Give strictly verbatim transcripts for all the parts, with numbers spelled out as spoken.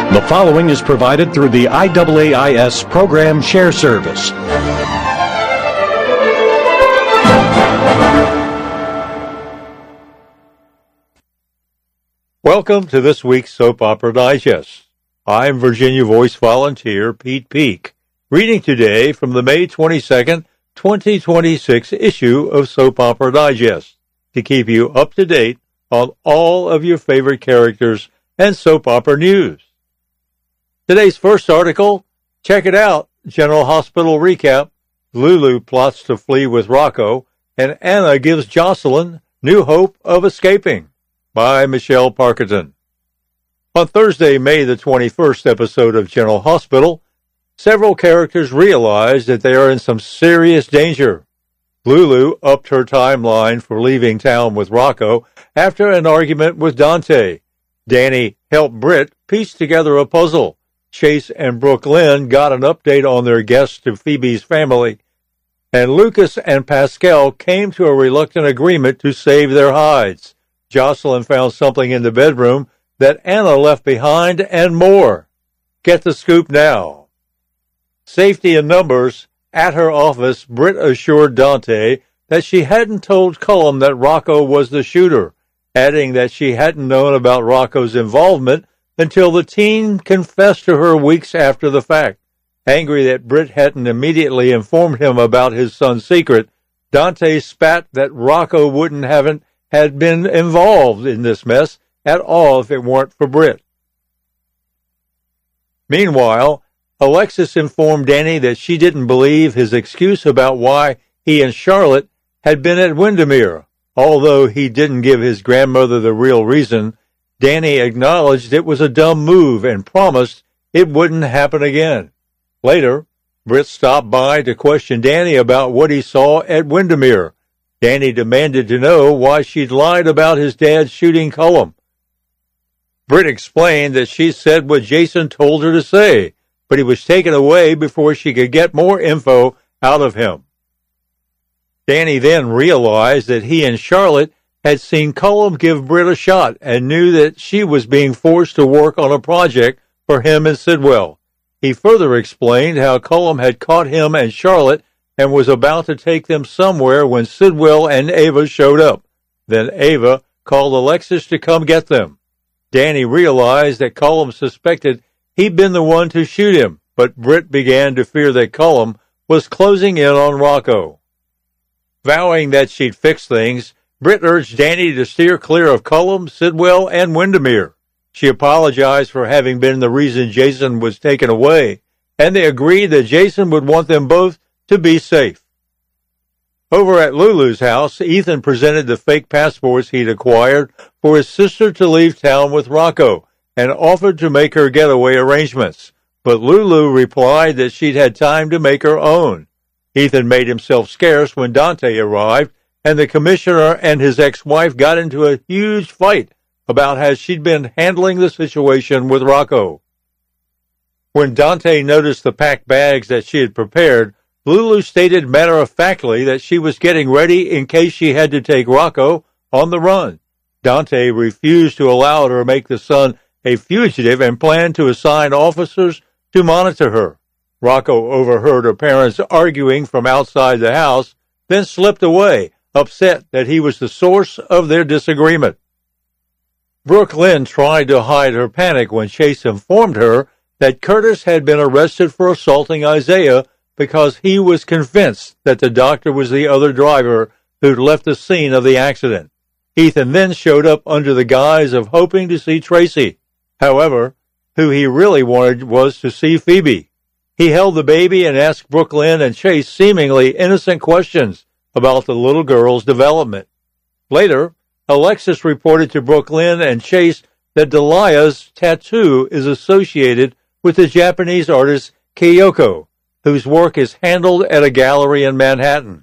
The following is provided through the I A A I S Program Share Service. Welcome to this week's Soap Opera Digest. I'm Virginia Voice volunteer Pete Peak, reading today from the May twenty-second, twenty twenty-six issue of Soap Opera Digest to keep you up to date on all of your favorite characters and soap opera news. Today's first article, check it out, General Hospital recap. Lulu plots to flee with Rocco, and Anna gives Jocelyn new hope of escaping, by Michelle Parkerton. On Thursday, May the twenty-first episode of General Hospital, several characters realize that they are in some serious danger. Lulu upped her timeline for leaving town with Rocco after an argument with Dante. Danny helped Britt piece together a puzzle. Chase and Brooke Lynn got an update on their guests to Phoebe's family. And Lucas and Pascal came to a reluctant agreement to save their hides. Jocelyn found something in the bedroom that Anna left behind, and more. Get the scoop now. Safety in numbers. At her office, Britt assured Dante that she hadn't told Cullum that Rocco was the shooter, adding that she hadn't known about Rocco's involvement until the teen confessed to her weeks after the fact. Angry that Britt hadn't immediately informed him about his son's secret, Dante spat that Rocco wouldn't haven't had been involved in this mess at all if it weren't for Britt. Meanwhile, Alexis informed Danny that she didn't believe his excuse about why he and Charlotte had been at Windermere. Although he didn't give his grandmother the real reason, Danny acknowledged it was a dumb move and promised it wouldn't happen again. Later, Britt stopped by to question Danny about what he saw at Windermere. Danny demanded to know why she'd lied about his dad shooting Cullum. Britt explained that she said what Jason told her to say, but he was taken away before she could get more info out of him. Danny then realized that he and Charlotte had seen Cullum give Britt a shot and knew that she was being forced to work on a project for him and Sidwell. He further explained how Cullum had caught him and Charlotte and was about to take them somewhere when Sidwell and Ava showed up. Then Ava called Alexis to come get them. Danny realized that Cullum suspected he'd been the one to shoot him, but Britt began to fear that Cullum was closing in on Rocco. Vowing that she'd fix things, Britt urged Danny to steer clear of Cullum, Sidwell, and Windermere. She apologized for having been the reason Jason was taken away, and they agreed that Jason would want them both to be safe. Over at Lulu's house, Ethan presented the fake passports he'd acquired for his sister to leave town with Rocco, and offered to make her getaway arrangements. But Lulu replied that she'd had time to make her own. Ethan made himself scarce when Dante arrived, and the commissioner and his ex-wife got into a huge fight about how she'd been handling the situation with Rocco. When Dante noticed the packed bags that she had prepared, Lulu stated matter-of-factly that she was getting ready in case she had to take Rocco on the run. Dante refused to allow her to make the son a fugitive and planned to assign officers to monitor her. Rocco overheard her parents arguing from outside the house, then slipped away, upset that he was the source of their disagreement. Brooke Lynn tried to hide her panic when Chase informed her that Curtis had been arrested for assaulting Isaiah because he was convinced that the doctor was the other driver who'd left the scene of the accident. Ethan then showed up under the guise of hoping to see Tracy. However, who he really wanted was to see Phoebe. He held the baby and asked Brooke Lynn and Chase seemingly innocent questions about the little girl's development. Later, Alexis reported to Brooke Lynn and Chase that Delia's tattoo is associated with the Japanese artist Kyoko, whose work is handled at a gallery in Manhattan.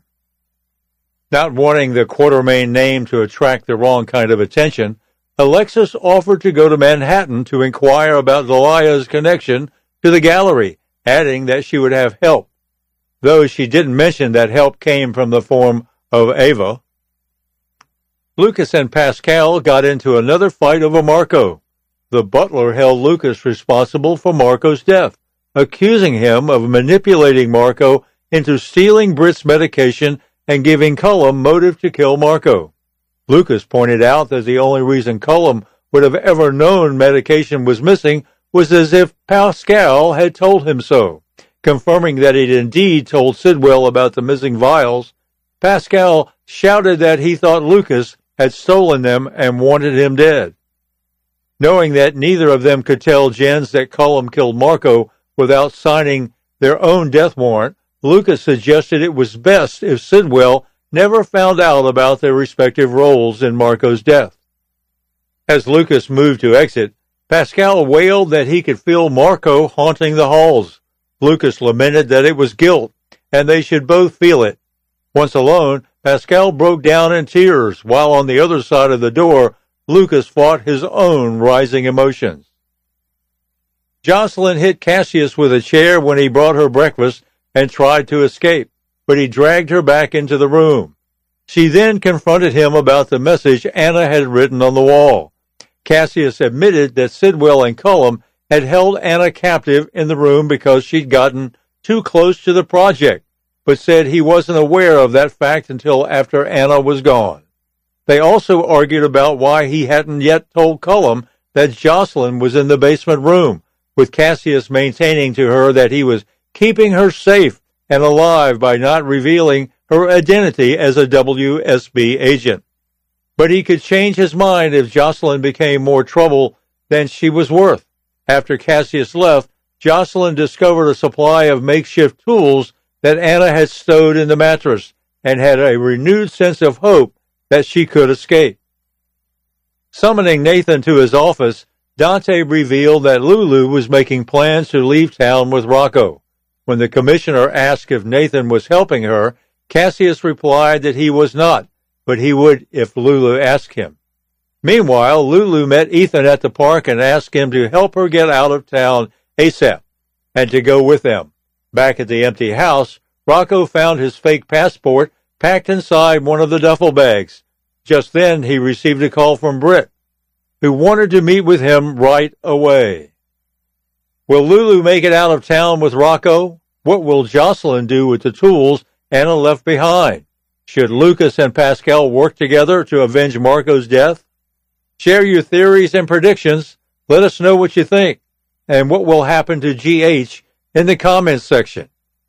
Not wanting the Quartermain name to attract the wrong kind of attention, Alexis offered to go to Manhattan to inquire about Delia's connection to the gallery, adding that she would have help, though she didn't mention that help came from the form of Ava. Lucas and Pascal got into another fight over Marco. the butler held Lucas responsible for Marco's death, accusing him of manipulating Marco into stealing Britt's medication and giving Cullum motive to kill Marco. Lucas pointed out that the only reason Cullum would have ever known medication was missing was as if Pascal had told him so. Confirming that he'd indeed told Sidwell about the missing vials, Pascal shouted that he thought Lucas had stolen them and wanted him dead. Knowing that neither of them could tell Jens that Cullum killed Marco without signing their own death warrant, Lucas suggested it was best if Sidwell never found out about their respective roles in Marco's death. As Lucas moved to exit, Pascal wailed that he could feel Marco haunting the halls. Lucas lamented that it was guilt, and they should both feel it. Once alone, Pascal broke down in tears, while on the other side of the door, Lucas fought his own rising emotions. Jocelyn hit Cassius with a chair when he brought her breakfast and tried to escape, but he dragged her back into the room. She then confronted him about the message Anna had written on the wall. Cassius admitted that Sidwell and Cullum had held Anna captive in the room because she'd gotten too close to the project, but said he wasn't aware of that fact until after Anna was gone. They also argued about why he hadn't yet told Cullum that Jocelyn was in the basement room, with Cassius maintaining to her that he was keeping her safe and alive by not revealing her identity as a W S B agent. But he could change his mind if Jocelyn became more trouble than she was worth. After Cassius left, Jocelyn discovered a supply of makeshift tools that Anna had stowed in the mattress and had a renewed sense of hope that she could escape. Summoning Nathan to his office, Dante revealed that Lulu was making plans to leave town with Rocco. When the commissioner asked if Nathan was helping her, Cassius replied that he was not, but he would if Lulu asked him. Meanwhile, Lulu met Ethan at the park and asked him to help her get out of town ASAP and to go with them. Back at the empty house, Rocco found his fake passport packed inside one of the duffel bags. Just then, he received a call from Britt, who wanted to meet with him right away. Will Lulu make it out of town with Rocco? What will Jocelyn do with the tools Anna left behind? Should Lucas and Pascal work together to avenge Marco's death? Share your theories and predictions. Let us know what you think and what will happen to G H in the comments section.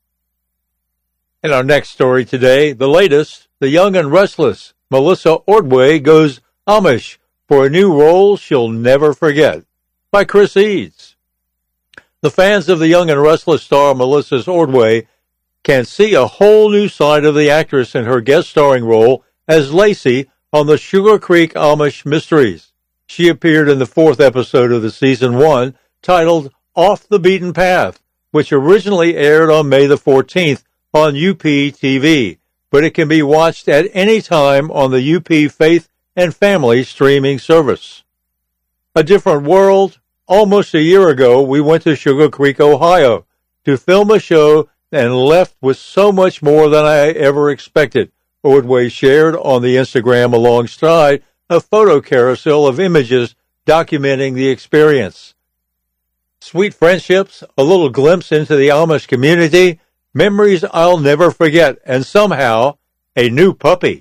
In our next story today, the latest, The Young and Restless, Melissa Ordway goes Amish for a new role she'll never forget, by Chris Eads. The fans of The Young and Restless star Melissa Ordway can see a whole new side of the actress in her guest starring role as Lacey on the Sugar Creek Amish Mysteries. She appeared in the fourth episode of the season one, titled Off the Beaten Path, which originally aired on May the fourteenth on U P T V, but it can be watched at any time on the U P Faith and Family streaming service. A Different World. Almost a year ago, we went to Sugar Creek, Ohio, to film a show and left with so much more than I ever expected, Ordway shared on the Instagram alongside a photo carousel of images documenting the experience. Sweet friendships, a little glimpse into the Amish community, memories I'll never forget, and somehow, a new puppy.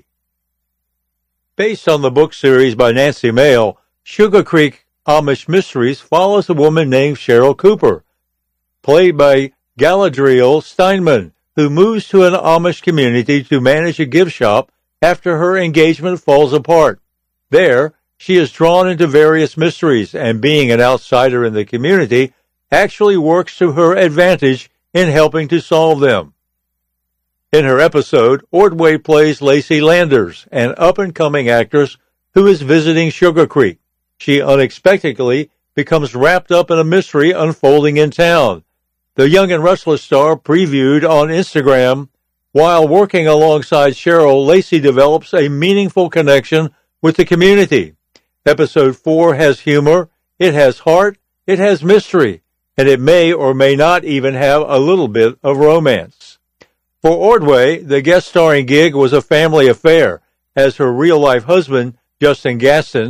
Based on the book series by Nancy Mayle, Sugar Creek Amish Mysteries follows a woman named Cheryl Cooper, played by Galadriel Steinman, who moves to an Amish community to manage a gift shop after her engagement falls apart. There, she is drawn into various mysteries, and being an outsider in the community, actually works to her advantage in helping to solve them. In her episode, Ordway plays Lacey Landers, an up-and-coming actress who is visiting Sugar Creek. She unexpectedly becomes wrapped up in a mystery unfolding in town. The Young and Restless star previewed on Instagram. While working alongside Cheryl, Lacey develops a meaningful connection with the community. Episode four has humor, it has heart, it has mystery, and it may or may not even have a little bit of romance. For Ordway, the guest starring gig was a family affair, as her real-life husband, Justin Gaston,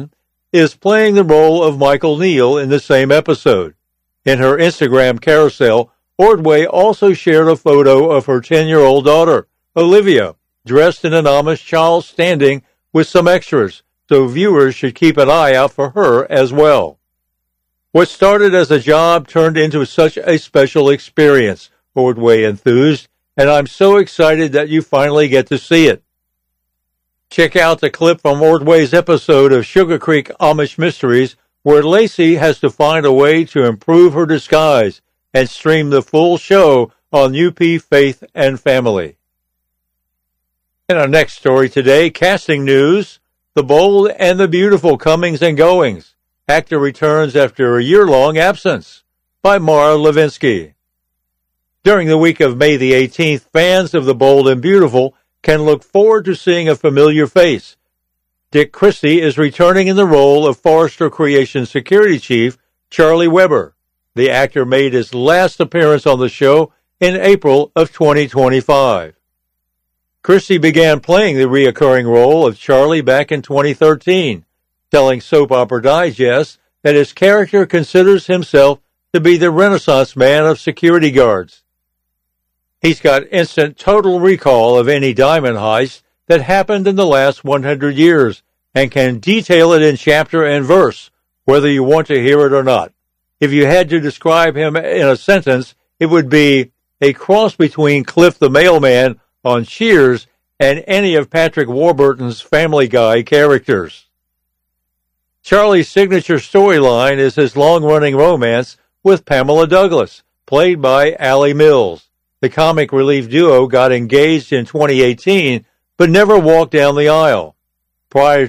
is playing the role of Michael Neal in the same episode. In her Instagram carousel, Ordway also shared a photo of her ten-year-old daughter, Olivia, dressed in an Amish child standing with some extras, so viewers should keep an eye out for her as well. What started as a job turned into such a special experience, Ordway enthused, and I'm so excited that you finally get to see it. Check out the clip from Ordway's episode of Sugar Creek Amish Mysteries, where Lacey has to find a way to improve her disguise, and stream the full show on U P Faith and Family. In our next story today, casting news, The Bold and the Beautiful Comings and Goings. Actor returns after a year-long absence, by Mara Levinsky. During the week of May the eighteenth, fans of The Bold and Beautiful can look forward to seeing a familiar face. Dick Christie is returning in the role of Forrester Creation Security Chief Charlie Weber. The actor made his last appearance on the show in April of twenty twenty-five. Christie began playing the reoccurring role of Charlie back in twenty thirteen, telling Soap Opera Digest that his character considers himself to be the Renaissance man of security guards. He's got instant total recall of any diamond heist that happened in the last one hundred years and can detail it in chapter and verse, whether you want to hear it or not. If you had to describe him in a sentence, it would be a cross between Cliff the Mailman on Cheers and any of Patrick Warburton's Family Guy characters. Charlie's signature storyline is his long-running romance with Pamela Douglas, played by Allie Mills. The comic relief duo got engaged in twenty eighteen, but never walked down the aisle. Prior